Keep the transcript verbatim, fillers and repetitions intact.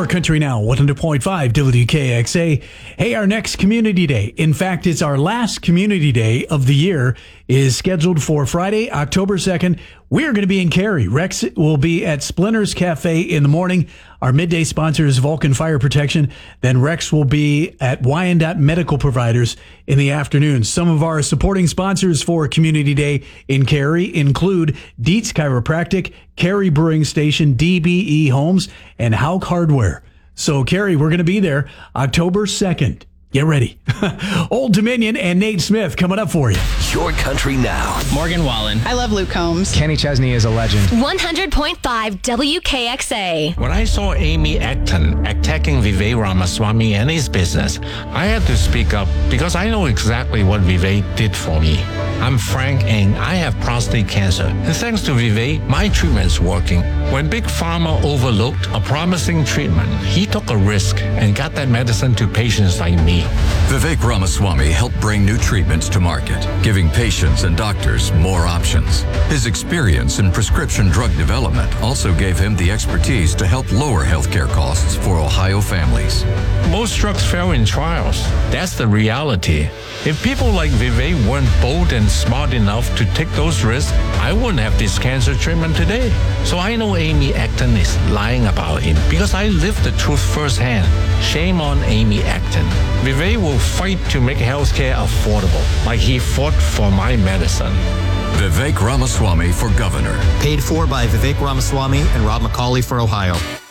Your Country Now, one hundred point five W K X A. Hey, our next Community Day, in fact, it's our last Community Day of the year, is scheduled for Friday, October second. We're going to be in Cary. Rex will be at Splinters Cafe in the morning. Our midday sponsor is Vulcan Fire Protection. Then Rex will be at Wyandotte Medical Providers in the afternoon. Some of our supporting sponsors for Community Day in Cary include Dietz Chiropractic, Cary Brewing Station, D B E Homes, and Hauk Hardware. So, Cary, we're going to be there October second. Get ready. Old Dominion and Nate Smith coming up for you. Your Country Now. Morgan Wallen. I love Luke Combs. Kenny Chesney is a legend. one hundred point five W K X A. When I saw Amy Acton attacking Vivek Ramaswamy and his business, I had to speak up because I know exactly what Vivek did for me. I'm Frank and I have prostate cancer. And thanks to Vivek, my treatment's working. When Big Pharma overlooked a promising treatment, he took a risk and got that medicine to patients like me. Vivek Ramaswamy helped bring new treatments to market, giving patients and doctors more options. His experience in prescription drug development also gave him the expertise to help lower healthcare costs for Ohio families. Most drugs fail in trials. That's the reality. If people like Vivek weren't bold and smart enough to take those risks, I wouldn't have this cancer treatment today. So I know Amy Acton is lying about him because I lived the truth firsthand. Shame on Amy Acton. Vivek will fight to make healthcare affordable, like he fought for my medicine. Vivek Ramaswamy for governor. Paid for by Vivek Ramaswamy and Rob McCauley for Ohio.